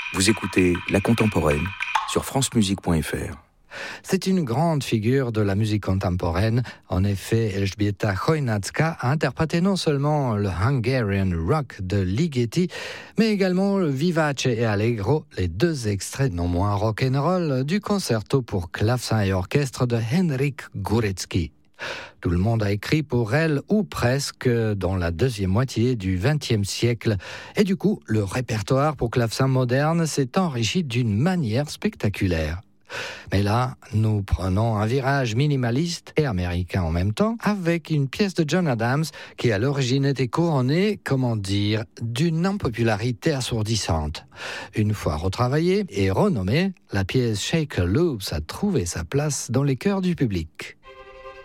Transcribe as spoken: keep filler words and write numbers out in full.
Vous écoutez La Contemporaine sur france musique point f r. C'est une grande figure de la musique contemporaine. En effet, Elżbieta Chojnacka a interprété non seulement le Hungarian Rock de Ligeti, mais également le Vivace et Allegro, les deux extraits non moins rock'n'roll du concerto pour clavecin et orchestre de Henryk Górecki. Tout le monde a écrit pour elle, ou presque, dans la deuxième moitié du vingtième siècle. Et du coup, le répertoire pour clavecin moderne s'est enrichi d'une manière spectaculaire. Mais là, nous prenons un virage minimaliste et américain en même temps, avec une pièce de John Adams qui à l'origine était couronnée, comment dire, d'une impopularité assourdissante. Une fois retravaillée et renommée, la pièce Shaker Loops a trouvé sa place dans les cœurs du public.